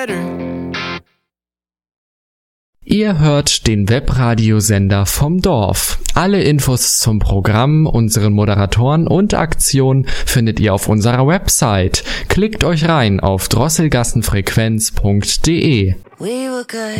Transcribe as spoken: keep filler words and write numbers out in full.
Ihr hört den Webradiosender vom Dorf. Alle Infos zum Programm, unseren Moderatoren und Aktionen findet ihr auf unserer Website. Klickt euch rein auf drosselgassenfrequenz punkt de. We were good.